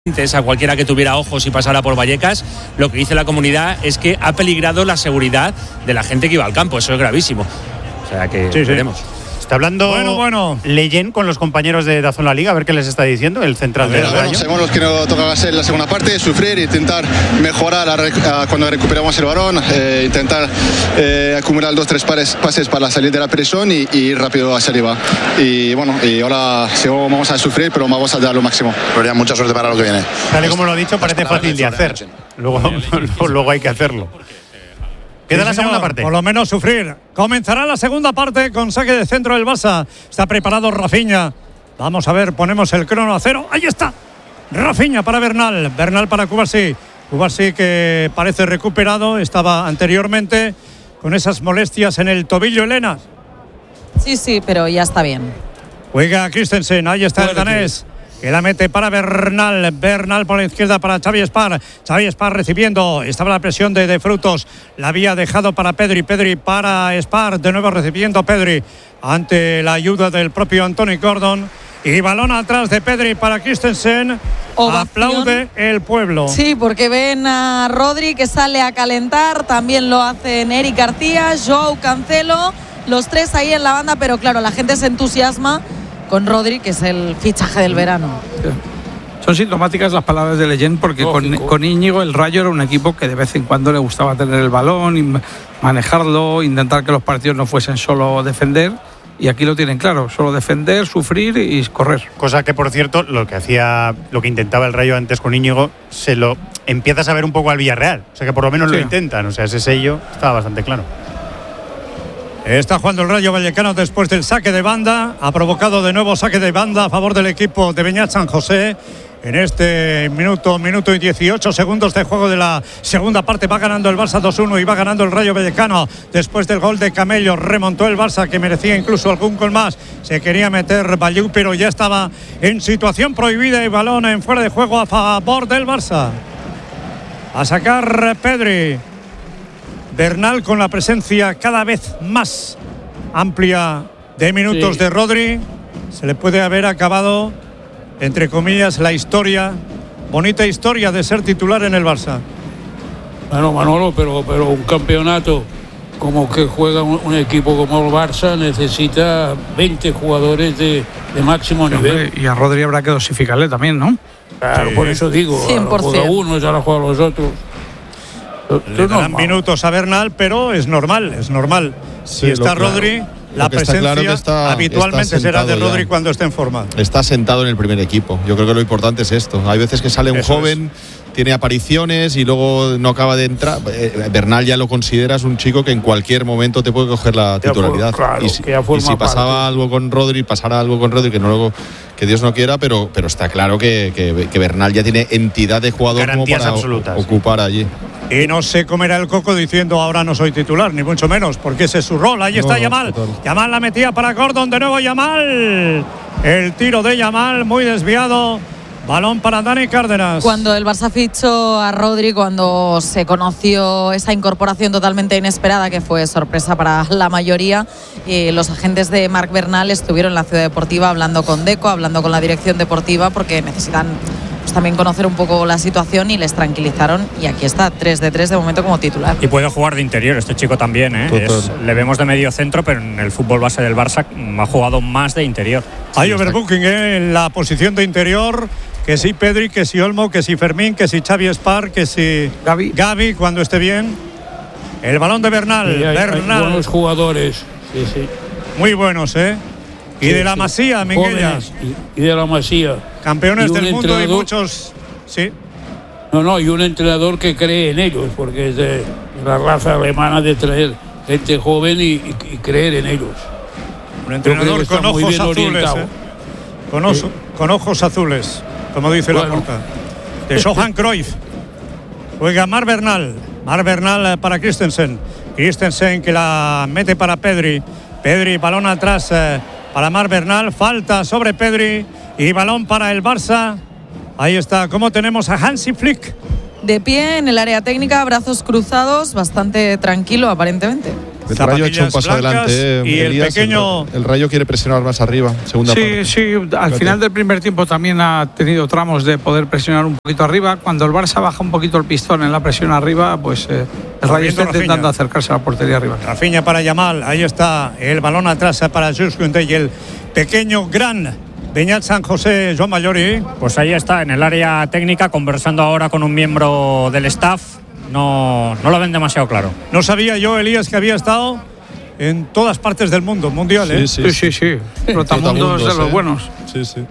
a cualquiera que tuviera ojos y pasara por Vallecas. Lo que dice la comunidad es que ha peligrado la seguridad de la gente que iba al campo. Eso es gravísimo. O sea que veremos. Está hablando Leyen con los compañeros de Dazón La Liga, a ver qué les está diciendo el central del Rayo. Sabemos lo que nos tocaba hacer en la segunda parte, sufrir, intentar mejorar cuando recuperamos el balón, intentar acumular 2-3 pases para salir de la presión y ir rápido hacia arriba. Y bueno, y ahora vamos a sufrir, pero vamos a dar lo máximo. Pero mucha suerte para lo que viene. Tal y como lo ha dicho, parece fácil de hacer. Luego hay que hacerlo. Queda la segunda parte. Por lo menos sufrir. Comenzará la segunda parte con saque de centro del Barça. Está preparado Rafinha. Vamos a ver, ponemos el crono a 0. Ahí está. Rafinha para Bernal. Bernal para Cubarsí. Cubarsí que parece recuperado. Estaba anteriormente con esas molestias en el tobillo, Elena. Sí, pero ya está bien. Juega Christensen. Ahí está el danés. Que la mete para Bernal. Bernal por la izquierda para Xavi Espar. Xavi Espar recibiendo. Estaba la presión de Frutos. La había dejado para Pedri. Pedri para Espar. De nuevo recibiendo Pedri. Ante la ayuda del propio Anthony Gordon. Y balón atrás de Pedri para Christensen. Ovación. Aplaude el pueblo. Sí, porque ven a Rodri que sale a calentar. También lo hacen Eric García, Joao Cancelo. Los tres ahí en la banda. Pero claro, la gente se entusiasma con Rodri, que es el fichaje del verano. Son sintomáticas las palabras de Leyen, porque con Íñigo el Rayo era un equipo que de vez en cuando le gustaba tener el balón y manejarlo, intentar que los partidos no fuesen solo defender, y aquí lo tienen claro, solo defender, sufrir y correr. Cosa que, por cierto, lo que intentaba el Rayo antes con Íñigo, se lo empiezas a ver un poco al Villarreal, o sea que por lo menos lo intentan, o sea, ese sello estaba bastante claro. Está jugando el Rayo Vallecano después del saque de banda. Ha provocado de nuevo saque de banda a favor del equipo de Beñat San José. En este minuto y 18 segundos de juego de la segunda parte. Va ganando el Barça 2-1 y va ganando el Rayo Vallecano. Después del gol de Camello, remontó el Barça, que merecía incluso algún gol más. Se quería meter Ballou, pero ya estaba en situación prohibida y balón en fuera de juego a favor del Barça. A sacar Pedri. Bernal con la presencia cada vez más amplia de minutos de Rodri. Se le puede haber acabado, entre comillas, la historia, bonita historia de ser titular en el Barça. Bueno, Manolo, pero un campeonato como que juega un equipo como el Barça necesita 20 jugadores de máximo nivel. Y a Rodri habrá que dosificarle también, ¿no? Claro, por eso digo, ahora juega uno y ahora juegan los otros. Le dan minutos a Bernal, pero es normal. Si está Rodri, la presencia claro habitualmente será de Rodri cuando esté en forma. Está sentado en el primer equipo. Yo creo que lo importante es esto. Hay veces que sale un joven, tiene apariciones y luego no acaba de entrar. Bernal ya lo consideras un chico que en cualquier momento te puede coger la titularidad. Claro, y si pasaba algo con Rodri, que no luego, que Dios no quiera, pero está claro que Bernal ya tiene entidad de jugador garantías como para absolutas, ocupar allí. Y no se comerá el coco diciendo ahora no soy titular, ni mucho menos, porque ese es su rol. Ahí está Yamal. Yamal la metía para Gordon, de nuevo Yamal. El tiro de Yamal muy desviado. Balón para Dani Cárdenas. Cuando el Barça fichó a Rodri, cuando se conoció esa incorporación totalmente inesperada, que fue sorpresa para la mayoría, los agentes de Marc Bernal estuvieron en la Ciudad Deportiva hablando con Deco, hablando con la dirección deportiva, porque necesitan también conocer un poco la situación, y les tranquilizaron, y aquí está, 3 de 3 de momento como titular. Y puede jugar de interior este chico también, ¿eh? Le vemos de medio centro, pero en el fútbol base del Barça ha jugado más de interior. Hay overbooking en la posición de interior, que si Pedri, que si Olmo, que si Fermín, que si Xavi Espar, que si Gavi cuando esté bien. El balón de Bernal. Sí, hay buenos jugadores. Sí. Muy buenos, ¿eh? Y de la Masía, Minguella. Y de la Masía. Campeones del mundo y muchos. Sí. No, y un entrenador que cree en ellos, porque es de la raza alemana de traer gente joven y creer en ellos. Un entrenador con ojos azules, con ojos azules, como dice la porta. De Johan Cruyff. Juega Marc Bernal. Marc Bernal para Christensen. Christensen que la mete para Pedri. Pedri, balón atrás para Marc Bernal. Falta sobre Pedri. Y balón para el Barça. Ahí está. ¿Cómo tenemos a Hansi Flick? De pie en el área técnica, brazos cruzados, bastante tranquilo aparentemente. El Rayo ha hecho un paso adelante. Y Elías, el pequeño. El Rayo quiere presionar más arriba. Segunda parte. Sí, al final del primer tiempo también ha tenido tramos de poder presionar un poquito arriba. Cuando el Barça baja un poquito el pistón en la presión arriba, pues el Rayo está intentando acercarse a la portería arriba. Rafinha para Yamal, ahí está el balón atrás para Jules Koundé y el pequeño gran Beñat San José, Joan Mallori. Pues ahí está, en el área técnica, conversando ahora con un miembro del staff. No lo ven demasiado claro. No sabía yo, Elías, que había estado en todas partes del mundo, mundial, ¿eh? Sí. Trotamundos de los buenos. Sí.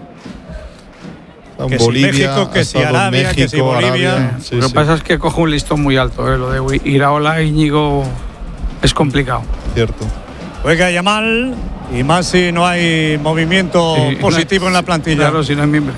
Que Bolivia, si México, que si Arabia, México, que si Bolivia. Lo que pasa es que coge un listón muy alto, lo de Iraola e Íñigo es complicado. Cierto. Juega Yamal, y más si no hay movimiento positivo en la plantilla. Claro, si no hay miembros.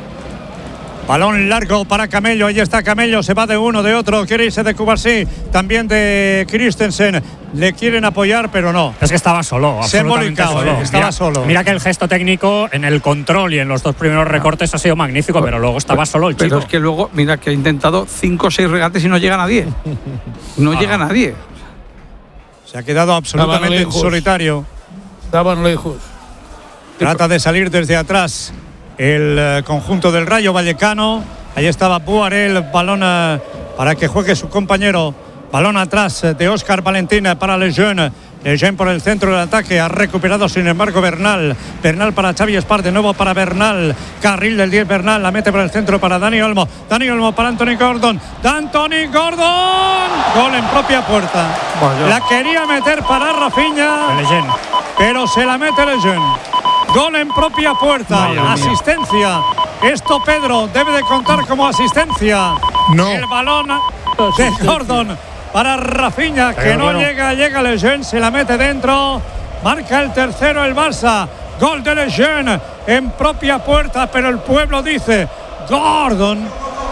Balón largo para Camello, ahí está Camello, se va de uno, de otro, quiere irse de Cubarsí, también de Christensen, le quieren apoyar, pero no. Es que estaba solo, se ha absolutamente solo. Estaba solo. Mira que el gesto técnico en el control y en los dos primeros recortes ha sido magnífico, pero luego estaba solo el chico. Pero es que luego, mira que ha intentado 5 o 6 regates y no llega nadie. No llega nadie. Se ha quedado absolutamente en solitario. Estaban lejos. Trata de salir desde atrás el conjunto del Rayo Vallecano. Ahí estaba Buarel, balón para que juegue su compañero. Balón atrás de Óscar Valentín para Lejeune. Lejeune por el centro del ataque. Ha recuperado sin embargo Bernal. Bernal para Xavi Espar, de nuevo para Bernal. Carril del 10 Bernal. La mete por el centro para Dani Olmo. Dani Olmo para Anthony Gordon. ¡Anthony Gordon! Gol en propia puerta. La quería meter para Rafinha, pero se la mete Lejeune. Gol en propia puerta. Asistencia. Esto, Pedro, debe de contar como asistencia. No. El balón de Gordon para Rafinha, que no llega Lejeune, se la mete dentro. Marca el tercero el Barça. Gol de Lejeune en propia puerta, pero el pueblo dice Gordon,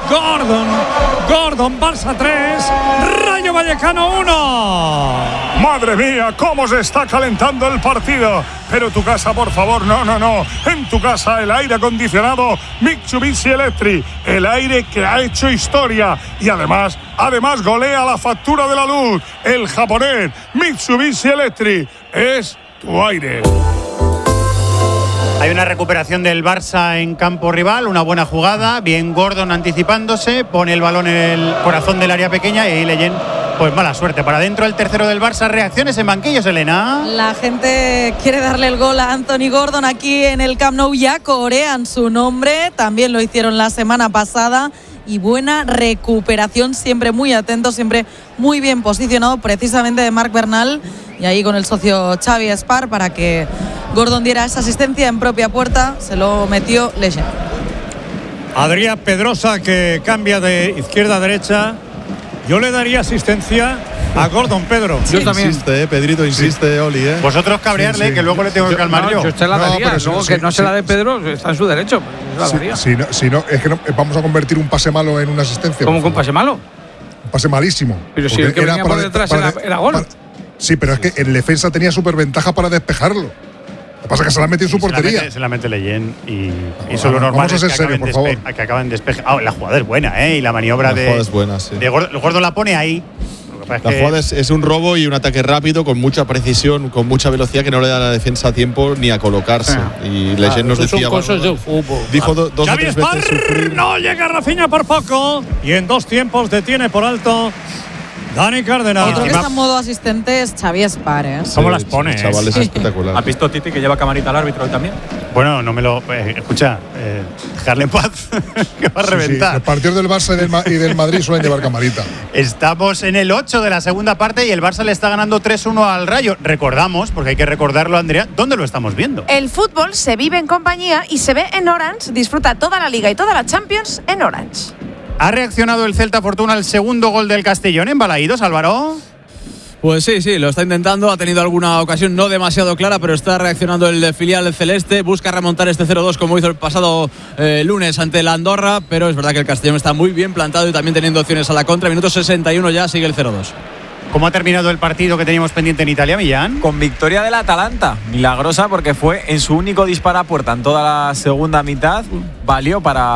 Barça 3, Rayo Vallecano 1. Madre mía, cómo se está calentando el partido. Pero tu casa, por favor, no. En tu casa el aire acondicionado Mitsubishi Electric, el aire que ha hecho historia y además golea la factura de la luz. El japonés Mitsubishi Electric es tu aire. Hay una recuperación del Barça en campo rival, una buena jugada, bien Gordon anticipándose, pone el balón en el corazón del área pequeña y ahí Leyen, pues mala suerte. Para adentro el tercero del Barça, reacciones en banquillos, Elena. La gente quiere darle el gol a Anthony Gordon aquí en el Camp Nou, ya corean su nombre, también lo hicieron la semana pasada. Y buena recuperación, siempre muy atento, siempre muy bien posicionado, precisamente de Marc Bernal, y ahí con el socio Xavi Espar para que Gordon diera esa asistencia en propia puerta. Se lo metió Lejeune. Adrián Pedrosa, que cambia de izquierda a derecha. Yo le daría asistencia a Gordon, Pedro. Sí. Yo también. Insiste, Pedrito, insiste, Oli. Vosotros cabrearle, que luego le tengo que calmar yo. Yo usted la daría, luego que no se la dé Pedro, está en su derecho. Si no, es que vamos a convertir un pase malo en una asistencia. ¿Cómo que un pase malo? Un pase malísimo. Pero si el que venía por detrás era gol. Sí, pero es que el defensa tenía superventaja para despejarlo. Lo que pasa es que se la metió en su portería. Se la mete Leyen y eso lo normal vamos a ser serios, por favor. Que acaben despeje. La jugada es buena, y la maniobra la jugada es buena, sí. de Gordon la pone ahí. La jugada es un robo y un ataque rápido, con mucha precisión, con mucha velocidad, que no le da a la defensa tiempo ni a colocarse. Y Leyen nos decía… Son cosas del fútbol. Dijo dos o tres veces sufrir. No llega Rafinha por poco. Y en 2 tiempos detiene por alto Dani Cárdenas. Otro que está en modo asistente es Xavi Espar, ¿eh? ¿Cómo las pone? Chaval, es espectacular. ¿Has visto Titi que lleva camarita al árbitro hoy también? Bueno, no me lo… escucha, dejarle en paz, que va a reventar. Sí. Los partidos del Barça y del Madrid suelen llevar camarita. Estamos en el 8 de la segunda parte y el Barça le está ganando 3-1 al Rayo. Recordamos, porque hay que recordarlo, Andrea, ¿dónde lo estamos viendo? El fútbol se vive en compañía y se ve en Orange. Disfruta toda la Liga y toda la Champions en Orange. ¿Ha reaccionado el Celta Fortuna al segundo gol del Castellón en Balaídos, Álvaro? Pues sí, lo está intentando. Ha tenido alguna ocasión no demasiado clara, pero está reaccionando el filial celeste. Busca remontar este 0-2 como hizo el pasado lunes ante la Andorra, pero es verdad que el Castellón está muy bien plantado y también teniendo opciones a la contra. Minuto 61 ya, sigue el 0-2. ¿Cómo ha terminado el partido que teníamos pendiente en Italia, Millán? Con victoria del Atalanta. Milagrosa, porque fue en su único disparo a puerta en toda la segunda mitad. Valió para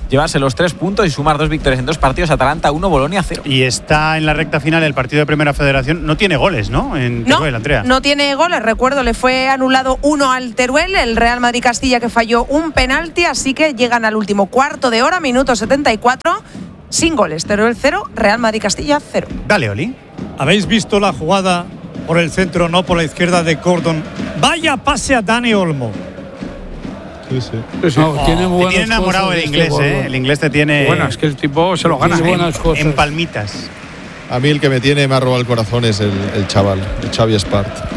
llevarse los 3 puntos y sumar 2 victorias en 2 partidos. Atalanta 1, Bolonia 0. Y está en la recta final el partido de Primera Federación. No tiene goles, ¿no? En Teruel, Andrea. No tiene goles. Recuerdo, le fue anulado 1 al Teruel, el Real Madrid-Castilla, que falló un penalti, así que llegan al último cuarto de hora, minuto 74, sin goles. Teruel 0, Real Madrid-Castilla 0. Dale, Oli. ¿Habéis visto la jugada por el centro, no por la izquierda de Gordon? Vaya pase a Dani Olmo. Sí, sí. No, tiene te tiene enamorado el inglés, El inglés te tiene. Bueno, es que el tipo se lo gana. En palmitas. A mí el que me ha robado el corazón es el chaval, el Xavi Espart.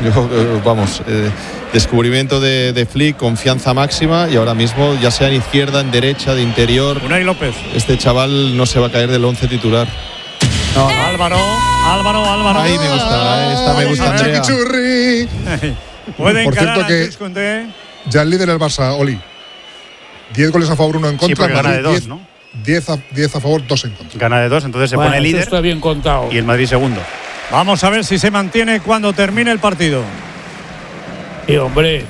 Descubrimiento de Flick, confianza máxima, y ahora mismo, ya sea en izquierda, en derecha, de interior, Unai López. Este chaval no se va a caer del 11 titular. No, Álvaro. Ahí me gusta, esta me gusta, Andrea. Puede Por encarar cierto que a Luis Condé. ya el líder el Barça, Oli. 10 goles a favor, 1 en contra. Sí, porque gana de 2, 10, ¿no? 10 a favor, 2 en contra. Gana de 2, entonces se pone líder. Está bien contado. Y el Madrid segundo. Vamos a ver si se mantiene cuando termine el partido. Sí, hombre.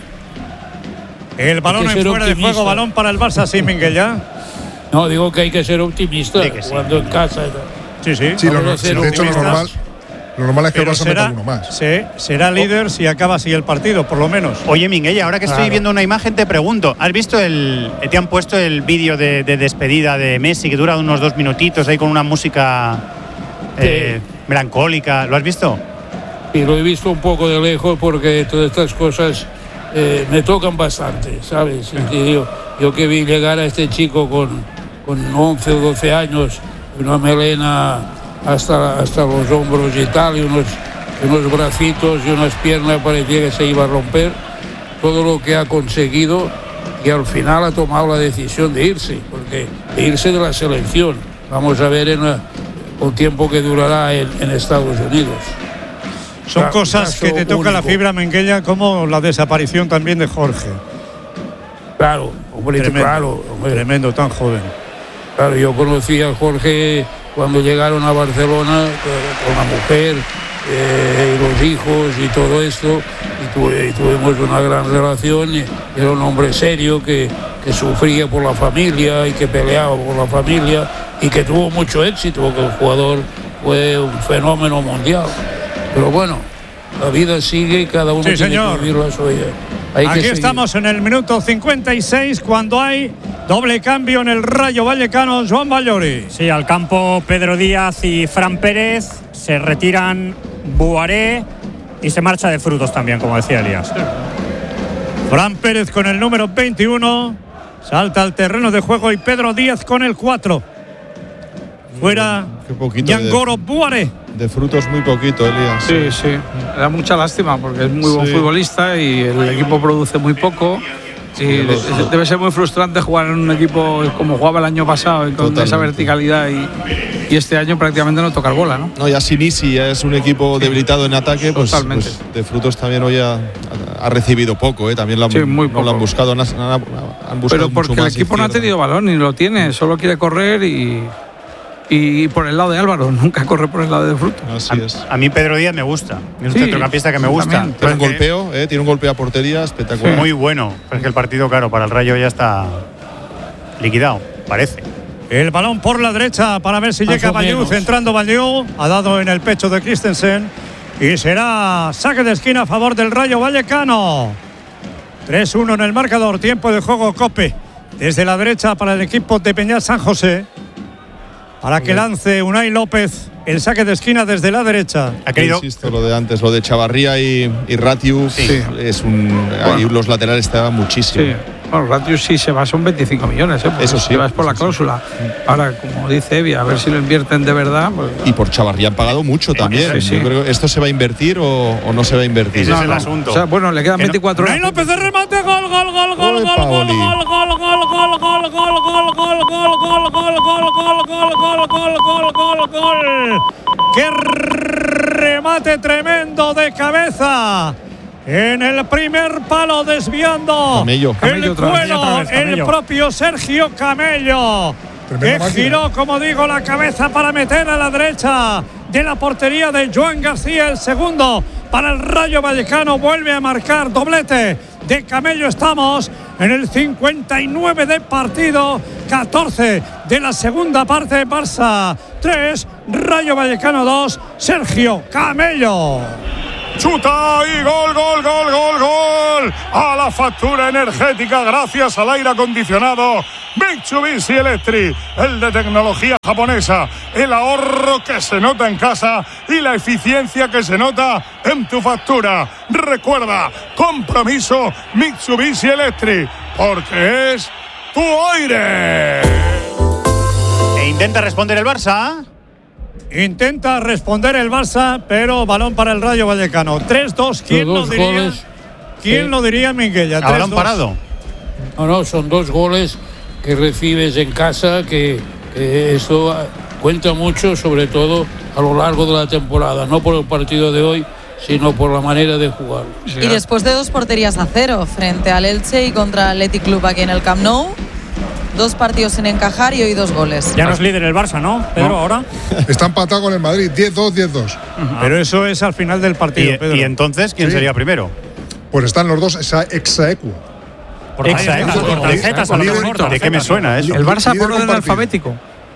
El balón en fuera de juego, balón para el Barça, sí, Miguel, ya. No, digo que hay que ser optimista cuando en casa. Sí. Sí, de hecho, lo normal es que el Barça meta uno más. Será líder si acaba así el partido, por lo menos. Oye, Minguella, ahora que estoy viendo una imagen, te pregunto, ¿has visto te han puesto el vídeo de despedida de Messi, que dura unos 2 minutitos ahí con una música melancólica? ¿Lo has visto? Y lo he visto un poco de lejos porque todas estas cosas me tocan bastante, ¿sabes? Yo que vi llegar a este chico con 11 o 12 años, una melena hasta los hombros y tal, y unos bracitos y unas piernas, parecía que se iba a romper, todo lo que ha conseguido, y al final ha tomado la decisión de irse de la selección. Vamos a ver el tiempo que durará en Estados Unidos. Son cosas que te toca la fibra, Menguella, como la desaparición también de Jorge. Claro, hombre, tremendo, tan joven. Claro, yo conocí a Jorge cuando llegaron a Barcelona con la mujer y los hijos y todo esto, y tuvimos una gran relación. Y era un hombre serio que sufría por la familia y que peleaba por la familia y que tuvo mucho éxito, porque el jugador fue un fenómeno mundial. Pero bueno, la vida sigue y cada uno tiene que vivir la suya. Aquí estamos en el minuto 56 cuando hay doble cambio en el Rayo Vallecano. Joan Vallori. Sí, al campo Pedro Díaz y Fran Pérez. Se retiran Buaré y se marcha de Frutos también, como decía Elías. Fran Pérez con el número 21 salta al terreno de juego, y Pedro Díaz con el 4. Fuera Yangoro Buaré. De Frutos muy poquito, Elías. Sí. Me da mucha lástima porque es muy buen futbolista y el equipo produce muy poco. Y debe ser muy frustrante jugar en un equipo como jugaba el año pasado, con esa verticalidad, y este año prácticamente no tocar bola, ¿no? No, ya Sinisi ya es un equipo debilitado en ataque, pues de Frutos también hoy ha recibido poco, también lo han buscado, han buscado. Pero porque mucho más el equipo no ha tenido balón ni lo tiene, solo quiere correr y por el lado de Álvaro, nunca corre por el lado de Frutos. Así es. A mí Pedro Díaz me gusta, es un centrocampista que me gusta. Tiene un golpeo, a portería espectacular. Muy bueno, pero es que el partido, claro, para el Rayo ya está liquidado, parece. El balón por la derecha para ver si llega Bayou, centrando Bayou, ha dado en el pecho de Christensen y será saque de esquina a favor del Rayo Vallecano. 3-1 en el marcador, tiempo de juego Cope. Desde la derecha para el equipo de Peña San José, para que lance Unai López el saque de esquina desde la derecha. Insisto, lo de antes, lo de Chavarría y Ratiu, ahí los laterales estaban muchísimo. Sí. Bueno, Ratiu sí se va, son 25 millones, eso sí. Es por la cláusula. Ahora, como dice Evi, a ver si lo invierten de verdad. Pues... Y por Chavarría han pagado mucho también. Sí. Yo creo que esto se va a invertir o no se va a invertir. Ese es el asunto. O sea, bueno, le quedan 24 horas. Unai López de remate, gol. ¡Qué remate tremendo de cabeza! En el primer palo, desviando Camello, el cuero, el propio Sergio Camello, que giró, como digo, la cabeza para meter a la derecha de la portería de Joan García. El segundo para el Rayo Vallecano, vuelve a marcar doblete de Camello. Estamos en el 59 de partido 14 de la segunda parte. Barça 3, Rayo Vallecano 2, Sergio Camello. Chuta y gol, gol, gol, gol, gol. A la factura energética gracias al aire acondicionado Mitsubishi Electric, el de tecnología japonesa, el ahorro que se nota en casa y la eficiencia que se nota en tu factura. Recuerda, compromiso Mitsubishi Electric, porque es tu aire. E intenta responder el Barça. Intenta responder el Barça, pero balón para el Rayo Vallecano. 3-2. ¿Quién lo diría, Minguella? Balón parado. No, son 2 goles que recibes en casa, que eso cuenta mucho, sobre todo a lo largo de la temporada, no por el partido de hoy, sino por la manera de jugar. Y después de 2 porterías a 0 frente al Elche y contra el Athletic Club aquí en el Camp Nou, 2 partidos sin encajar y hoy 2 goles. Ya no es líder el Barça, ¿no, Pedro? No. Ahora está empatado con el Madrid, 10-2, 10-2. Pero eso es al final del partido, Pedro. ¿Y entonces quién sería primero? Pues están los dos exaequo. Por tarjetas, ¿De qué me suena eso? El Barça por orden alfabético.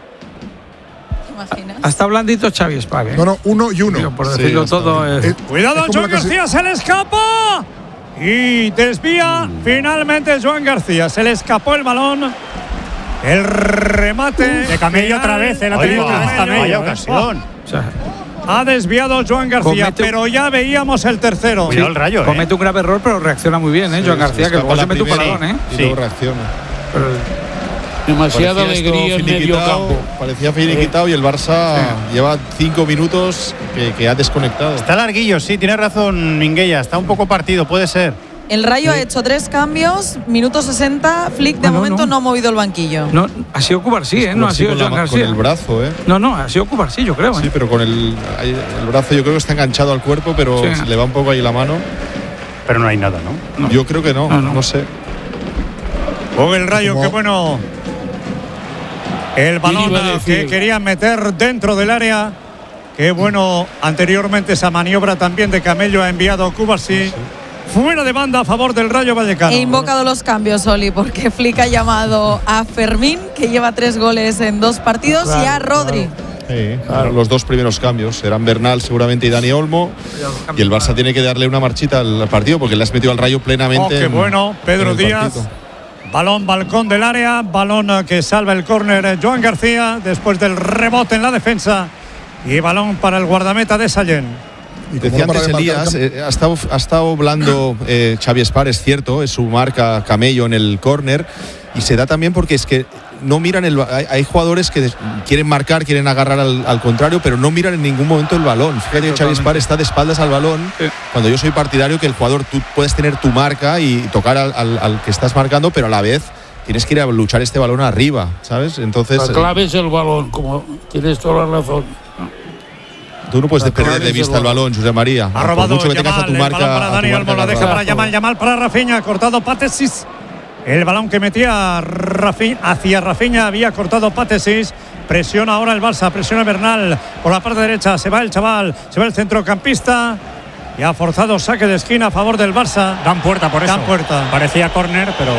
Hasta blandito Xavi Espar, ¿eh? No, 1 y 1. Por decirlo todo. Cuidado, Joan García, se le escapa. Y desvía finalmente Joan García. Se le escapó el balón. El remate de Camello otra vez. Él ha tenido otra vez Camello. Vaya ocasión. Ha desviado Joan García, pero ya veíamos el tercero. Cuidado el Rayo, comete un grave error, pero reacciona muy bien, Joan García, que luego se mete un paradón, y luego reacciona. Demasiada alegría en medio campo. Parecía finiquitado y el Barça lleva 5 minutos que ha desconectado. Está larguillo, sí, tiene razón Minguella. Está un poco partido, puede ser. El Rayo ha hecho 3 cambios, minuto 60. Flick de momento no ha movido el banquillo. No, ha sido Cubarsí, no ha sido Joan García. Con el brazo, No, ha sido Cubarsí, yo creo. Sí, pero con el brazo yo creo que está enganchado al cuerpo, pero se le va un poco ahí la mano. Pero no hay nada, ¿no? Yo creo que no sé. Con el Rayo, qué bueno. El balón que quería meter dentro del área. Qué bueno. Anteriormente esa maniobra también de Camello ha enviado Cubarsí. Fuera de banda a favor del Rayo Vallecano. He invocado los cambios, Oli, porque Flick ha llamado a Fermín, que lleva 3 goles en 2 partidos, y a Rodri. Claro. Los 2 primeros cambios serán Bernal seguramente y Dani Olmo. Y el Barça tiene que darle una marchita al partido porque le has metido al Rayo plenamente. Qué bueno, Pedro Díaz. Balón, balcón del área, balón que salva el córner Joan García después del rebote en la defensa. Y balón para el guardameta de Sallén. Decía antes Elías, ha estado blando Xavi Espar, es cierto, es su marca Camello en el córner, y se da también porque es que no miran hay jugadores que quieren marcar, quieren agarrar al contrario, pero no miran en ningún momento el balón. Fíjate que Xavi Espar está de espaldas al balón, cuando yo soy partidario que el jugador, tú puedes tener tu marca y tocar al que estás marcando, pero a la vez tienes que ir a luchar este balón arriba, ¿sabes? Entonces la clave es el balón, como tienes toda la razón. Tú no puedes perder de vista el balón, José María. Ha robado mucho que tengas a tu marca. Para Dani Olmo, la deja para Yamal para Rafinha, cortado Patesis. El balón que metía hacia Rafinha había cortado Patesis. Presiona ahora el Barça, presiona Bernal por la parte derecha. Se va el chaval, se va el centrocampista. Y ha forzado saque de esquina a favor del Barça. Dan puerta por eso. Dan puerta. Parecía córner, pero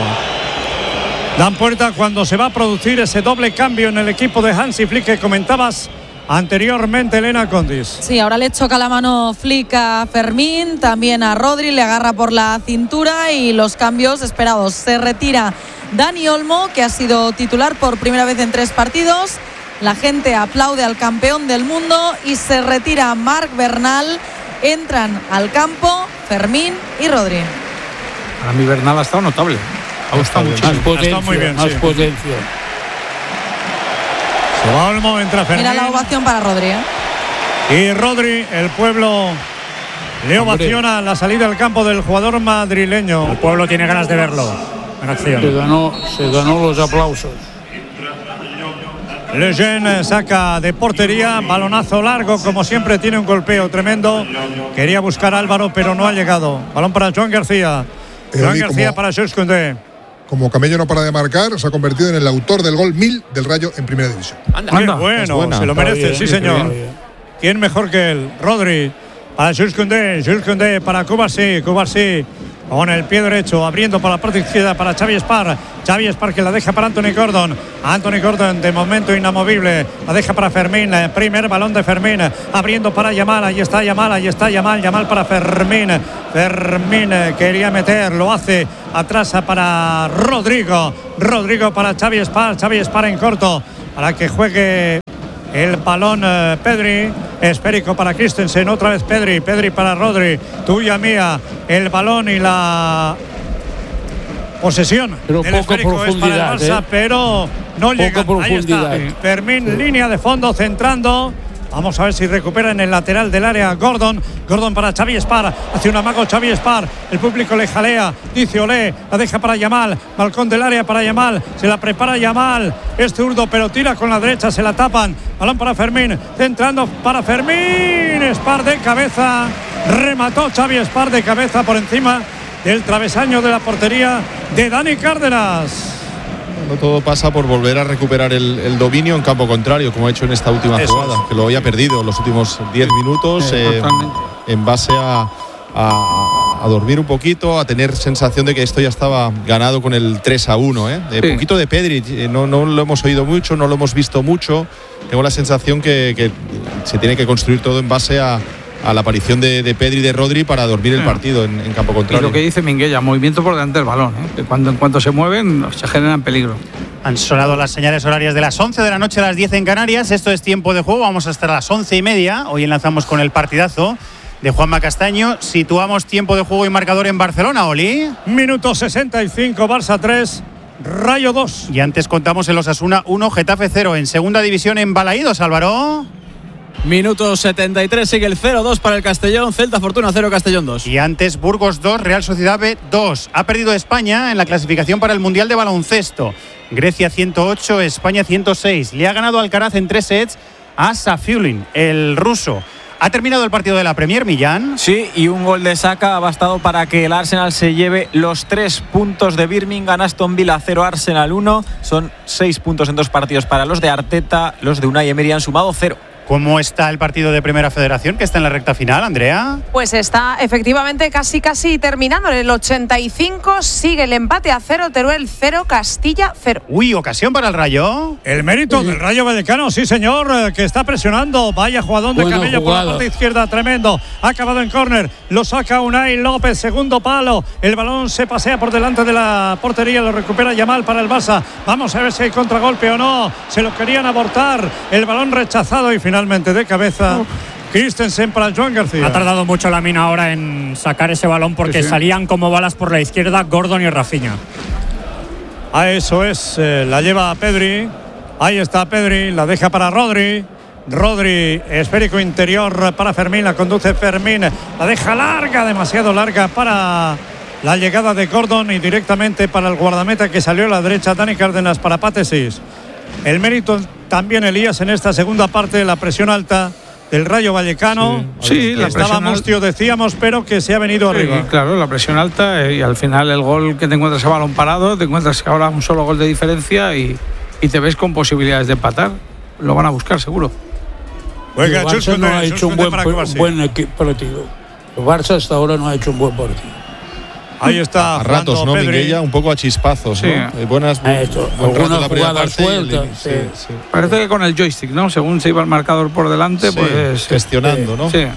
dan puerta cuando se va a producir ese doble cambio en el equipo de Hansi Flick que comentabas anteriormente, Elena Condis. Sí, ahora le choca la mano Flick a Fermín, también a Rodri, le agarra por la cintura y los cambios esperados. Se retira Dani Olmo, que ha sido titular por primera vez en 3 partidos. La gente aplaude al campeón del mundo y se retira Marc Bernal. Entran al campo Fermín y Rodri. A mí Bernal ha estado notable. Ha gustado mucho. Ha estado muy bien. Potencia. Se va Olmo, entra Fermín. Mira la ovación para Rodri. Y Rodri, el pueblo le ovaciona la salida al campo del jugador madrileño. El pueblo tiene ganas de verlo en acción. Se ganó los aplausos. Lejeune saca de portería, balonazo largo, como siempre tiene un golpeo tremendo. Quería buscar a Álvaro, pero no ha llegado. Balón para Joan García. Joan García para Jules Koundé. Como Camello no para de marcar, se ha convertido en el autor del gol 1000 del Rayo en Primera División. Anda, bueno, se lo merece, sí señor. ¿Quién mejor que él? Rodri para Jules Koundé para Cubarsí. con el pie derecho, abriendo por la parte izquierda para Xavi Espar. Xavi Espar que la deja para Anthony Gordon. Anthony Gordon de momento inamovible, la deja para Fermín. Primer balón de Fermín, abriendo para Yamal. Ahí está Yamal. Yamal para Fermín. Fermín quería meter, lo hace atrás para Rodrigo. Rodrigo para Xavi Espar. Xavi Espar en corto para que juegue el balón Pedri. Esférico para Christensen, otra vez Pedri para Rodri, tuya mía, el balón y la posesión. Pero del poco esférico es para el Barça, pero no llega. Ahí está Fermín, línea de fondo, centrando. Vamos a ver si recupera en el lateral del área Gordon para Xavi Espar, hace un amago Xavi Espar, el público le jalea, dice olé, la deja para Yamal, balcón del área para Yamal, se la prepara Yamal, es zurdo pero tira con la derecha, se la tapan, balón para Fermín, centrando para Fermín, Espar de cabeza, remató Xavi Espar de cabeza por encima del travesaño de la portería de Dani Cárdenas. No todo pasa por volver a recuperar el dominio en campo contrario, como ha hecho en esta última jugada, que lo había perdido en los últimos 10 minutos, en base a dormir un poquito, a tener sensación de que esto ya estaba ganado con el 3-1. Poquito de Pedri, no lo hemos oído mucho, no lo hemos visto mucho. Tengo la sensación que se tiene que construir todo en base a la aparición de Pedri y de Rodri para dormir el partido en campo contrario. Y lo que dice Minguella, movimiento por delante del balón, que en cuanto se mueven se generan peligro. Han sonado las señales horarias de las 11 de la noche a las 10 en Canarias. Esto es tiempo de juego, vamos hasta las 11:30. Hoy enlazamos con el partidazo de Juanma Castaño. Situamos tiempo de juego y marcador en Barcelona, Oli. Minuto 65, Barça 3, Rayo 2. Y antes contamos el Osasuna 1, Getafe 0. En segunda división en Balaídos, Álvaro. Minuto 73, sigue el 0-2 para el Castellón, Celta Fortuna 0, Castellón 2. Y antes Burgos 2, Real Sociedad B 2. Ha perdido España en la clasificación para el Mundial de Baloncesto. Grecia 108, España 106. Le ha ganado Alcaraz en 3 sets a Safiullin, el ruso. ¿Ha terminado el partido de la Premier, Millán? Sí, y un gol de Saka ha bastado para que el Arsenal se lleve los 3 puntos de Birmingham. Aston Villa 0, Arsenal 1. Son 6 puntos en 2 partidos para los de Arteta. Los de Unai Emery han sumado 0. ¿Cómo está el partido de Primera Federación, que está en la recta final, Andrea? Pues está efectivamente casi terminando. En el 85 sigue el empate a 0, Teruel 0, Castilla 0. Uy, ocasión para el Rayo. El mérito del Rayo Vallecano, sí señor, que está presionando. Vaya jugadón de Camello por la parte izquierda, tremendo. Ha acabado en córner, lo saca Unai López, segundo palo. El balón se pasea por delante de la portería, lo recupera Yamal para el Barça. Vamos a ver si hay contragolpe o no. Se lo querían abortar, el balón rechazado y finalmente de cabeza Christensen para Joan García. Ha tardado mucho la mina ahora en sacar ese balón porque salían como balas por la izquierda Gordon y Rafinha. Eso es, la lleva Pedri. Ahí está Pedri, la deja para Rodri. Rodri, esférico interior para Fermín, la conduce Fermín, la deja larga, demasiado larga para la llegada de Gordon y directamente para el guardameta que salió a la derecha, Dani Cárdenas para Pátesis. El mérito también, Elías, en esta segunda parte, la presión alta del Rayo Vallecano. Sí, la estaba mustio, decíamos, pero que se ha venido arriba. Claro, la presión alta y al final el gol que te encuentras a balón parado, te encuentras ahora un solo gol de diferencia y te ves con posibilidades de empatar. Lo van a buscar, seguro. El Barça no ha hecho un buen partido. El Barça hasta ahora no ha hecho un buen partido. Ahí está. A ratos, ¿no, Minguella? Un poco a chispazos, sí. ¿no? Buenas jugadas sueltas. Sí. Parece que con el joystick, ¿no? Según se iba el marcador por delante, pues gestionando, ¿no? Sí.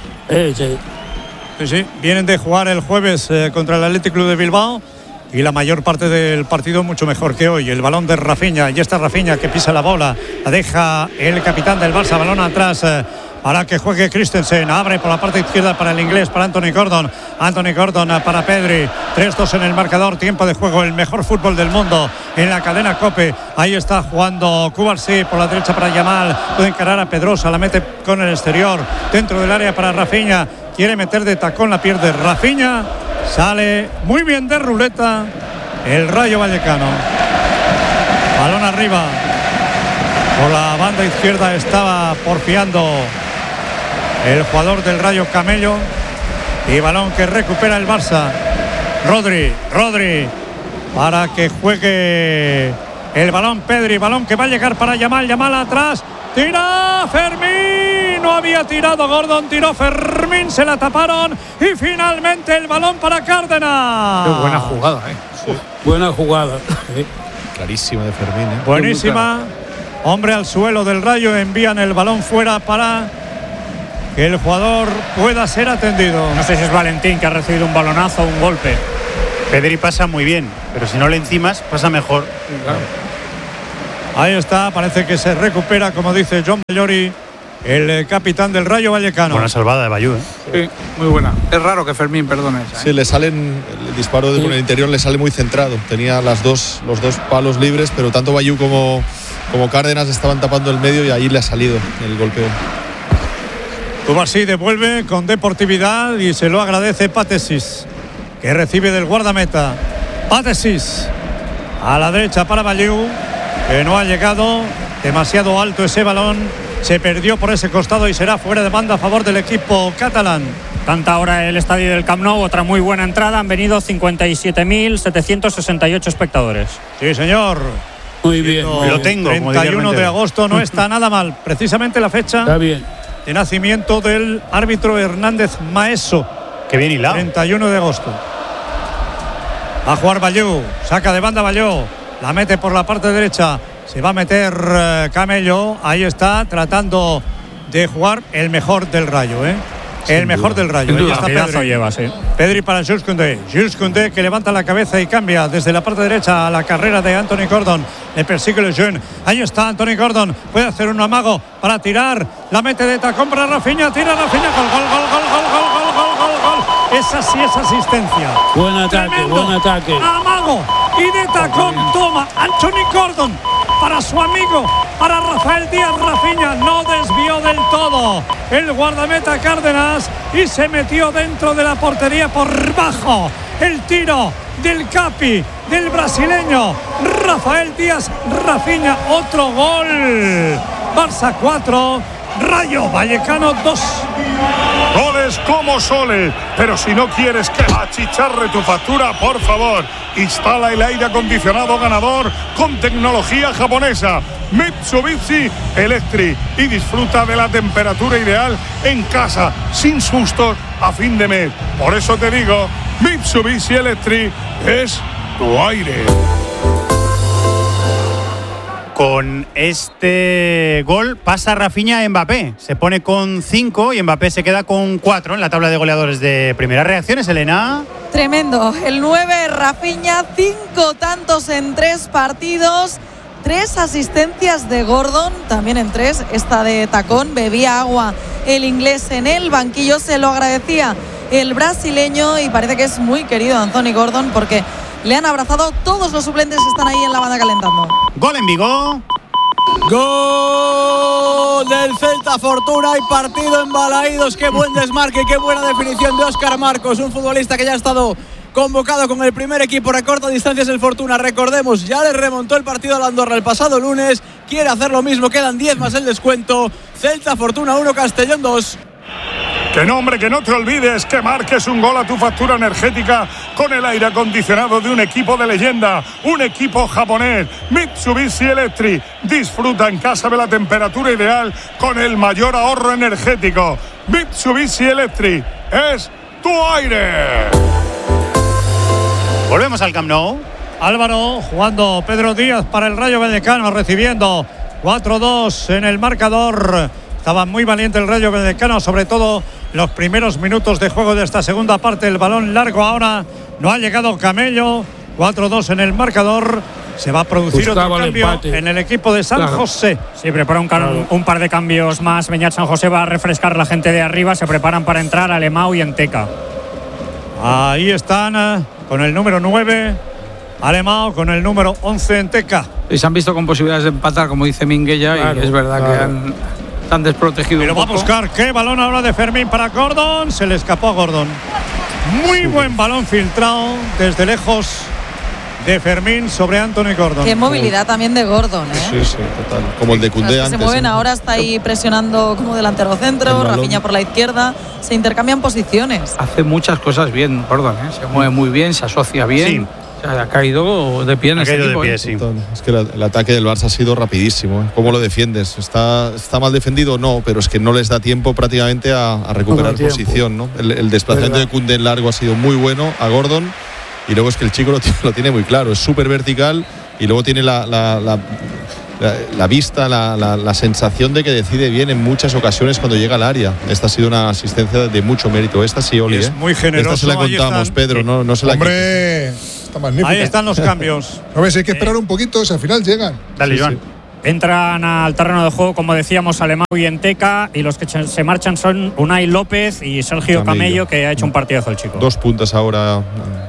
Sí. Vienen de jugar el jueves contra el Athletic Club de Bilbao y la mayor parte del partido mucho mejor que hoy. El balón de Rafinha, y está Rafinha que pisa la bola, la deja el capitán del Barça, balón atrás para que juegue Christensen, abre por la parte izquierda para el inglés, para Anthony Gordon para Pedri, 3-2 en el marcador, tiempo de juego, el mejor fútbol del mundo en la cadena COPE. Ahí está jugando Cubarsí por la derecha para Yamal, puede encarar a Pedrosa, la mete con el exterior, dentro del área para Rafinha, quiere meter de tacón, la pierde Rafinha, sale muy bien de ruleta el Rayo Vallecano. Balón arriba, por la banda izquierda estaba porfiando el jugador del Rayo Camello, y balón que recupera el Barça. Rodri para que juegue el balón Pedri, balón que va a llegar para Yamal atrás, tira Fermín, no había tirado Gordon, tiró Fermín. Fermín, se la taparon y finalmente el balón para Cárdenas. Qué buena jugada, Sí. Buena jugada. Clarísima de Fermín. Buenísima. Hombre al suelo del Rayo, envían el balón fuera para que el jugador pueda ser atendido. No sé si es Valentín que ha recibido un balonazo o un golpe. Pedri pasa muy bien, pero si no le encimas, pasa mejor. Claro. Ahí está, parece que se recupera, como dice John Mallori, el capitán del Rayo Vallecano. Buena salvada de Bayú, ¿eh? Sí, muy buena. Es raro que Fermín perdone esa. Sí, le salen, el disparo con el interior le sale muy centrado. Tenía los dos palos libres, pero tanto Bayú como Cárdenas estaban tapando el medio y ahí le ha salido el golpeo. Subasí devuelve con deportividad y se lo agradece Pátesis, que recibe del guardameta. Pátesis a la derecha para Bayú, que no ha llegado, demasiado alto ese balón, se perdió por ese costado y será fuera de banda a favor del equipo catalán. Canta ahora el estadio del Camp Nou, otra muy buena entrada, han venido 57.768 espectadores. Sí, señor. Muy bien. Lo tengo. 31 de agosto no está nada mal, precisamente la fecha Está bien. de nacimiento del árbitro Hernández Maeso. Qué bien hilado. 31 de agosto. Va a jugar Bayú, saca de banda Bayú, la mete por la parte derecha, se va a meter Camello, ahí está, tratando de jugar el mejor del Rayo, el mejor del Rayo. Ahí está Pedri. Lleva, sí. Pedri para Jules Koundé. Jules Koundé que levanta la cabeza y cambia desde la parte derecha a la carrera de Anthony Gordon. Le persigue Le Jeune. Ahí está Anthony Gordon. Puede hacer un amago para tirar. La mete de tacón para Rafinha. Tira Rafinha. Gol. Esa sí es asistencia. Buen ataque, Tremendo. buen ataque. Amago y de tacón toma Anthony Gordon para su amigo, para Rafael Díaz. Rafinha no desvió del todo el guardameta Cárdenas y se metió dentro de la portería por bajo. El tiro del capi, del brasileño Rafael Díaz. Rafinha, otro gol. Barça 4, Rayo Vallecano 2. Goles como soles, pero si no quieres que achicharre tu factura, por favor, instala el aire acondicionado ganador con tecnología japonesa Mitsubishi Electric y disfruta de la temperatura ideal en casa, sin sustos a fin de mes. Por eso te digo, Mitsubishi Electric es tu aire. Con este gol pasa Rafinha a Mbappé. Se pone con 5 y Mbappé se queda con 4 en la tabla de goleadores de primera. ¿Reacciones, Elena? Tremendo. El 9, Rafinha, 5 tantos en 3 partidos. 3 asistencias de Gordon, también en 3. Esta de tacón, bebía agua el inglés en el banquillo. Se lo agradecía el brasileño y parece que es muy querido Anthony Gordon porque le han abrazado todos los suplentes que están ahí en la banda calentando. Gol en Vigo. Gol del Celta Fortuna y partido en Balaídos. Qué buen desmarque, qué buena definición de Óscar Marcos, un futbolista que ya ha estado convocado con el primer equipo. Recorta distancias el Fortuna, recordemos, ya le remontó el partido a la Andorra el pasado lunes, quiere hacer lo mismo, quedan 10 más el descuento. Celta Fortuna 1, Castellón 2. Que no, hombre, que no te olvides que marques un gol a tu factura energética con el aire acondicionado de un equipo de leyenda, un equipo japonés, Mitsubishi Electric. Disfruta en casa de la temperatura ideal con el mayor ahorro energético. Mitsubishi Electric es tu aire. Volvemos al Camp Nou. Álvaro jugando Pedro Díaz para el Rayo Vallecano, recibiendo 4-2 en el marcador. Estaba muy valiente el Rayo Vallecano, sobre todo los primeros minutos de juego de esta segunda parte. El balón largo ahora, no ha llegado Camello. 4-2 en el marcador. Se va a producir otro cambio en el equipo de San José. Sí, prepara un par de cambios más. Beñat San José va a refrescar la gente de arriba. Se preparan para entrar Alemão y Enteca. Ahí están con el número 9 Alemão, con el número 11 Enteca. Y se han visto con posibilidades de empatar, como dice Minguella, claro, y es verdad que han desprotegido. Pero va a buscar qué balón ahora de Fermín para Gordon. Se le escapó a Gordon. Muy buen balón filtrado desde lejos de Fermín sobre Anthony Gordon. Qué movilidad también de Gordon, Sí, total. Como el de Koundé antes. Se mueven ahora, está ahí presionando como delantero centro, Rafinha por la izquierda. Se intercambian posiciones. Hace muchas cosas bien Gordon, Se mueve muy bien, se asocia bien. Sí. ha caído de pie en ese equipo. Sí. Es que el ataque del Barça ha sido rapidísimo. ¿Cómo lo defiendes? ¿Está mal defendido? No, pero es que no les da tiempo prácticamente a recuperar posición, ¿no? El desplazamiento de Koundé en largo ha sido muy bueno a Gordon, y luego es que el chico lo tiene muy claro, es súper vertical, y luego tiene la vista, la sensación de que decide bien en muchas ocasiones cuando llega al área. Esta ha sido una asistencia de mucho mérito. Esta sí, Oli. Es muy generoso. Esta se la contamos, Pedro, no se la ¡Hombre! Está magnífico. Ahí están los cambios. A ver si hay que esperar un poquito, si al final llegan. Dale, Joan. Entran al terreno de juego, como decíamos, Alemão y Enteca, y los que se marchan son Unai López y Sergio Camello, que ha hecho un partidazo el chico. 2 puntas ahora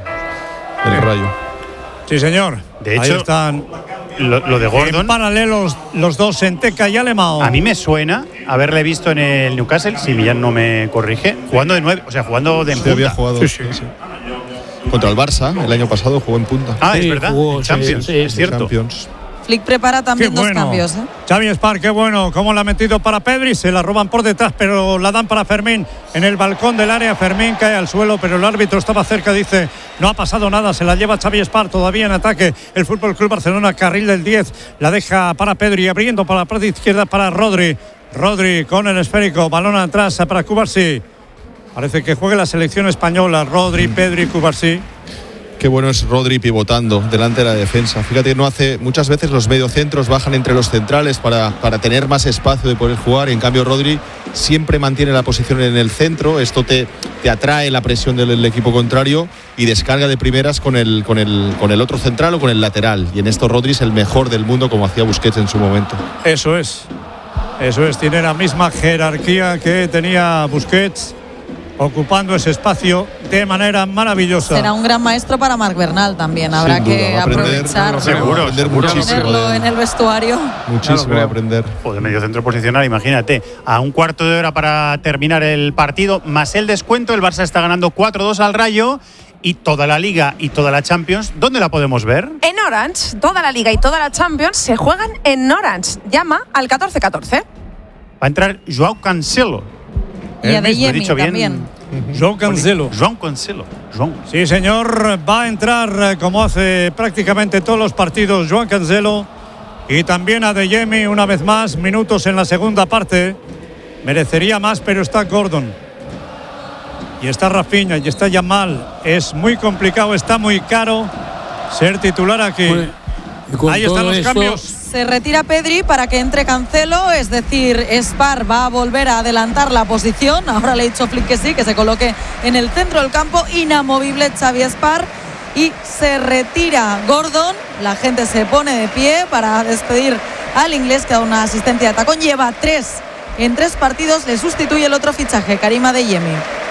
el Rayo. Sí, señor. De hecho, ahí están lo de Gordon. En paralelos los dos, Enteca y Alemão. A mí me suena haberle visto en el Newcastle, si Millán no me corrige, jugando de 9, o sea, jugando de en punta. Había jugado. Sí. Contra el Barça, el año pasado jugó en punta. Es verdad. En Champions, es cierto. Champions. Flick prepara también dos cambios. Xavi Espar, qué bueno, cómo la ha metido para Pedri, se la roban por detrás, pero la dan para Fermín en el balcón del área. Fermín cae al suelo, pero el árbitro estaba cerca, dice, no ha pasado nada, se la lleva Xavi Espar, todavía en ataque el Fútbol Club Barcelona, carril del 10, la deja para Pedri, abriendo para la parte izquierda para Rodri. Rodri con el esférico, balón atrás para Cubarsí. Parece que juega la selección española, Rodri, Pedri, Cubarsí. Qué bueno es Rodri pivotando delante de la defensa. Fíjate, muchas veces los mediocentros bajan entre los centrales para tener más espacio de poder jugar. En cambio, Rodri siempre mantiene la posición en el centro. Esto te atrae la presión del equipo contrario y descarga de primeras con el otro central o con el lateral. Y en esto Rodri es el mejor del mundo, como hacía Busquets en su momento. Eso es, tiene la misma jerarquía que tenía Busquets, ocupando ese espacio de manera maravillosa. Será un gran maestro para Marc Bernal también. Habrá que aprovechar. Seguro, tenerlo en el vestuario. Muchísimo de aprender. De medio centro posicional, imagínate. A un cuarto de hora para terminar el partido, más el descuento, el Barça está ganando 4-2 al Rayo. Y toda la Liga y toda la Champions, ¿dónde la podemos ver? En Orange. Toda la Liga y toda la Champions se juegan en Orange. Llama al 1414. Va a entrar Joao Cancelo. Y Adeyemi también. Joao Cancelo. Sí, señor, va a entrar como hace prácticamente todos los partidos Joao Cancelo, y también Adeyemi una vez más, minutos en la segunda parte. Merecería más, pero está Gordon. Y está Rafinha, y está Yamal. Es muy complicado, está muy caro ser titular aquí. Ahí están los cambios. Se retira Pedri para que entre Cancelo, es decir, Espar va a volver a adelantar la posición. Ahora le he dicho Flick que sí, que se coloque en el centro del campo. Inamovible Xavi Espar. Y se retira Gordon. La gente se pone de pie para despedir al inglés, que da una asistencia de tacón. Lleva 3 en 3 partidos. Le sustituye el otro fichaje, Karim Adeyemi.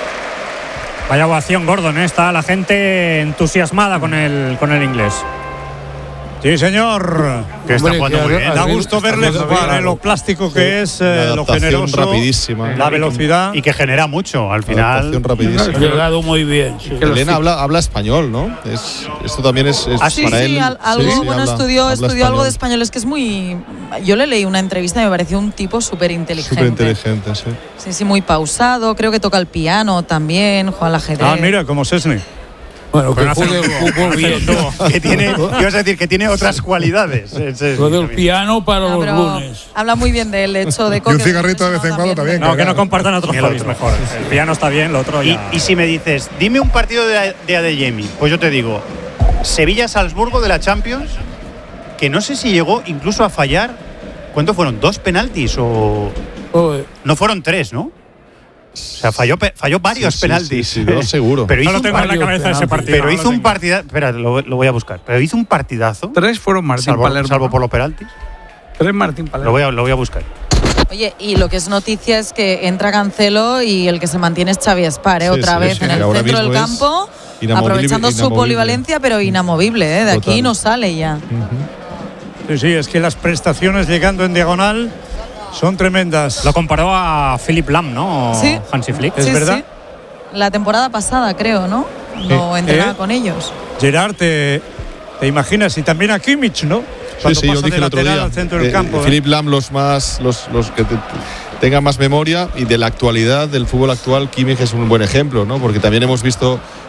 Vaya ovación, Gordon, está la gente entusiasmada con el inglés. Sí, señor. Que está jugando muy bien. Da gusto verle jugar, lo plástico que es, lo generoso, rapidísima, la velocidad. Y que genera mucho, al final. Ha llegado muy bien. Sí. Elena habla español, ¿no? Esto también es para él. Estudió algo de español. Es que es muy... Yo le leí una entrevista y me pareció un tipo súper inteligente. Súper inteligente, sí. Sí, muy pausado. Creo que toca el piano también, juega al ajedrez. Mira, como Szczęsny. Bueno, que juegue fútbol bien. Que tiene, ibas a decir que tiene otras cualidades. Juega el piano para los lunes. Habla muy bien del hecho de y un cigarrito de vez en cuando también. No, que no compartan otros hobbies mejor. El piano está bien, lo otro ya. Y si me dices, dime un partido de Adeyemi, pues yo te digo, Sevilla-Salzburgo de la Champions, que no sé si llegó incluso a fallar. ¿Cuántos fueron? ¿2 penaltis o...? No fueron 3, ¿no? O sea, falló varios penaltis. Sí, seguro. Pero no lo tengo en la cabeza ese partido. Pero hizo un partidazo. Espera, lo voy a buscar. Pero hizo un partidazo. 3 fueron Martín Palermo. Salvo por los penaltis. 3 Martín Palermo. Lo voy a buscar. Oye, y lo que es noticia es que entra Cancelo y el que se mantiene es Xavi Espar, otra vez en el centro del campo, aprovechando su polivalencia, pero inamovible, de Total. Aquí no sale ya. Sí, es que las prestaciones llegando en diagonal son tremendas. Lo comparó a Philipp Lahm, ¿no? Sí. Hansi Flick. ¿Es verdad? Sí. La temporada pasada, creo, ¿no? No entrenaba con ellos. Gerard, te imaginas, y también a Kimmich, ¿no? Cuando yo dije el otro día. Al centro del campo, Philipp Lahm, los que tengan más memoria, y de la actualidad, del fútbol actual, Kimmich es un buen ejemplo, ¿no? Porque también hemos visto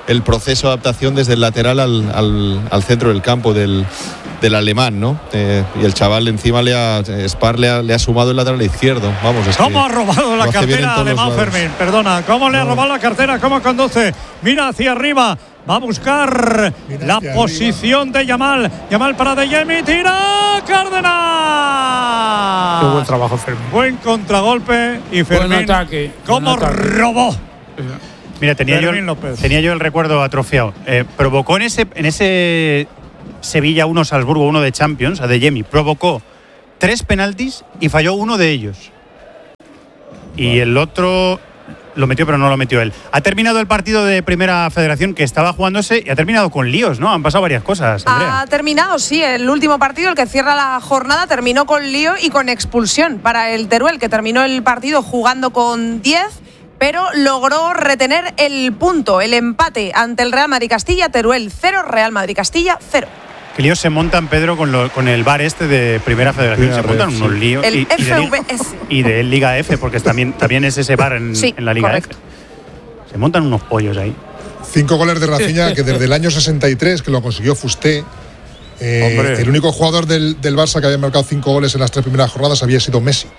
el proceso de adaptación desde el lateral al centro del campo del alemán, ¿no? Y el chaval encima Spar le ha sumado el lateral izquierdo. Vamos, ¿Cómo ha robado la cartera alemán Fermín? Perdona, ¿cómo le ha robado la cartera? ¿Cómo conduce? Mira hacia arriba. Va a buscar la posición de Yamal. Yamal para De Jemi. ¡Tira! ¡Cárdenas! Qué buen trabajo, Fermín. Buen contragolpe. Y Fermín, buen ataque. ¿cómo robó? Mira, tenía yo el recuerdo atrofiado. Provocó en ese Sevilla 1 Salzburgo 1 de Champions, a De Jemi, provocó 3 penaltis y falló uno de ellos. Y el otro lo metió, pero no lo metió él. Ha terminado el partido de Primera Federación que estaba jugándose y ha terminado con líos, ¿no? Han pasado varias cosas, Andrea. Ha terminado, sí. El último partido, el que cierra la jornada, terminó con lío y con expulsión para el Teruel, que terminó el partido jugando con 10, pero logró retener el punto, el empate ante el Real Madrid Castilla. Teruel 0, Real Madrid Castilla 0. ¿Qué líos se montan, Pedro, con el VAR de Primera Federación? Se montan unos líos. El FVS. Y de Liga F, porque también es ese VAR en la Liga correcto. F. Se montan unos pollos ahí. 5 goles de Rafinha, que desde el año 63, que lo consiguió Fusté, el único jugador del Barça que había marcado 5 goles en las 3 primeras jornadas había sido Messi.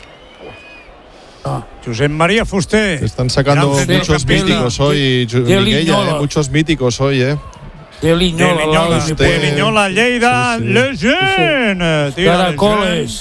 José María Fusté. Están sacando muchos míticos hoy, muchos míticos hoy, De Liñola, Lleida, Leyen. Caracoles.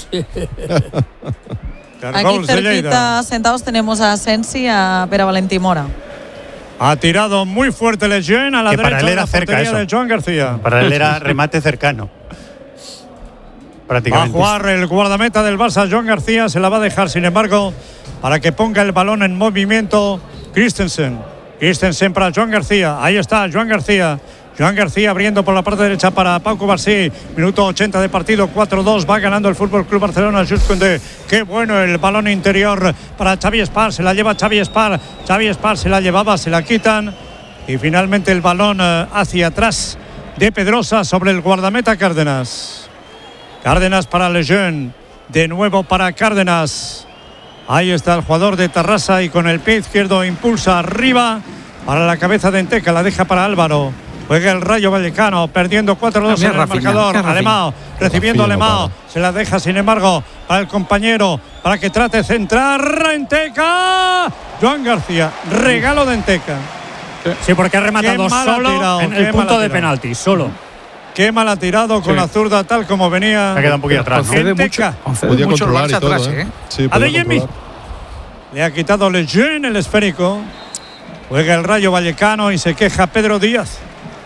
Aquí cerquita sentados tenemos a Sensi, a Pere Valentí Mora. Ha tirado muy fuerte Leyen a la derecha. Para él era cerca eso. De Joan García. Para él era remate cercano. Prácticamente. Va a jugar el guardameta del Barça, Joan García. Se la va a dejar, sin embargo, para que ponga el balón en movimiento Christensen. Christensen para Joan García. Ahí está Joan García. Joan García abriendo por la parte derecha para Pau Cubarsí. Minuto 80 de partido, 4-2. Va ganando el Fútbol Club Barcelona. Jules Koundé. Qué bueno el balón interior para Xavi Espar. Se la lleva Xavi Espar. Xavi Espar se la llevaba, se la quitan. Y finalmente el balón hacia atrás de Pedrosa sobre el guardameta Cárdenas. Cárdenas para Lejeune. De nuevo para Cárdenas. Ahí está el jugador de Tarrasa y con el pie izquierdo impulsa arriba para la cabeza de Enteca. La deja para Álvaro. Juega el Rayo Vallecano, perdiendo 4-2 en el marcador. Alemão, recibiendo Alemão. Se la deja, sin embargo, para el compañero, para que trate de centrar. Enteca. Joan García, regalo de Enteca. Sí, porque ha rematado solo en el punto de penalti, solo. Qué mal ha tirado con la zurda, tal como venía. Se ha quedado un poquito atrás. Enteca. Podía controlar y todo, atrás, Sí, a De Jemi. Le ha quitado Lejeune el esférico. Juega el Rayo Vallecano y se queja Pedro Díaz.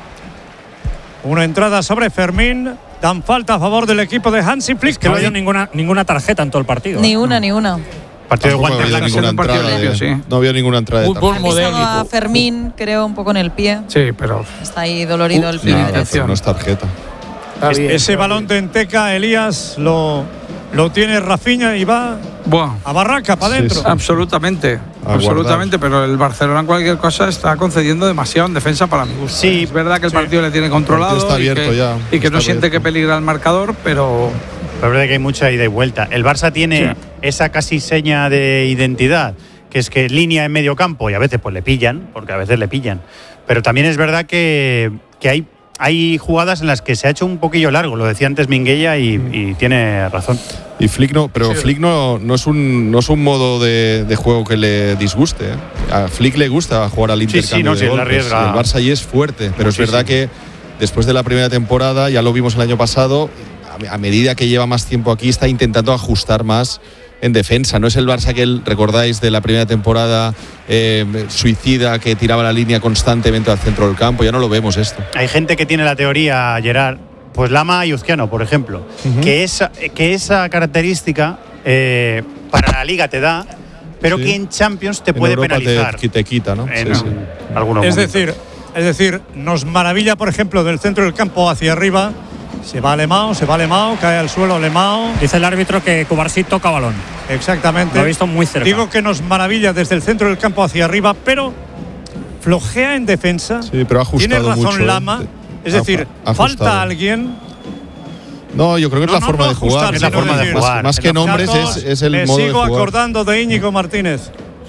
Una entrada sobre Fermín. Dan falta a favor del equipo de Hansi Flick. Que no había ninguna tarjeta en todo el partido. Ni una. Partido de guantes blancos. No había ninguna entrada. Fútbol modélico. A Fermín, creo, un poco en el pie. Sí, pero está ahí dolorido el pie derecho. No es tarjeta. Ese balón de Enteca, Elías, lo tiene Rafinha y va a barraca para adentro. Sí. Absolutamente, pero el Barcelona en cualquier cosa está concediendo demasiado en defensa para mi gusto. Sí, es verdad que el partido le tiene controlado está abierto y que no siente que peligra el marcador, pero es verdad que hay mucha ida y vuelta. El Barça tiene esa casi seña de identidad, que es que línea en medio campo y a veces pues le pillan, porque a veces le pillan. Pero también es verdad que hay jugadas en las que se ha hecho un poquillo largo, lo decía antes Minguella y tiene razón. Y Flick no, pero Flick no es un modo de juego que le disguste. A Flick le gusta jugar al intercambio de golpes. El Barça allí es fuerte, pero es verdad que después de la primera temporada, ya lo vimos el año pasado, a medida que lleva más tiempo aquí está intentando ajustar más en defensa. No es el Barça que recordáis de la primera temporada suicida, que tiraba la línea constantemente al centro del campo. Ya no lo vemos esto. Hay gente que tiene la teoría, Gerard, pues Lama y Uzquiano, por ejemplo, que esa característica para la Liga te da, pero que en Champions te puede penalizar. Te quita, ¿no? Es decir, nos maravilla, por ejemplo, del centro del campo hacia arriba. Se va Alemão, cae al suelo Alemão. Dice el árbitro que Cubarsí toca balón. Exactamente. Lo he visto muy cerca. Digo que nos maravilla desde el centro del campo hacia arriba, pero flojea en defensa. Sí, pero ha ajustado tiene razón mucho, Lama. Es decir, falta alguien. No, yo creo que es la forma de jugar. Es la forma de jugar. Más que nombres es el modo de jugar. Me sigo acordando de Íñigo Martínez.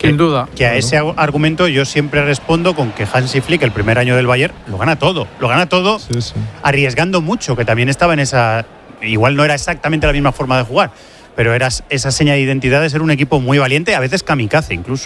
Sin duda. Que a ese argumento yo siempre respondo con que Hansi Flick, el primer año del Bayern, lo gana todo, arriesgando mucho, que también estaba en esa... Igual no era exactamente la misma forma de jugar, pero era esa seña de identidad de ser un equipo muy valiente, a veces kamikaze incluso.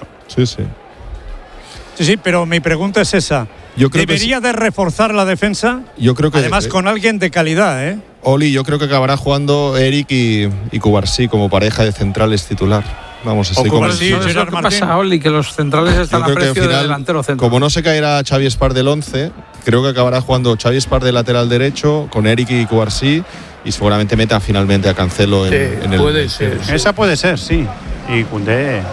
Sí, pero mi pregunta es esa. ¿Debería de reforzar la defensa? Yo creo que además con alguien de calidad, ¿eh? Oli, yo creo que acabará jugando Eric y Cubarsí como pareja de centrales titular. Vamos, estoy convencido. ¿Qué pasa, Oli? Que los centrales están a precio de delantero centro. Como no se caerá Xavi Espar del 11, creo que acabará jugando Xavi Espar de lateral derecho con Eric y Cubarsí y seguramente meta finalmente a Cancelo en el... Esa puede ser, sí. Y Koundé.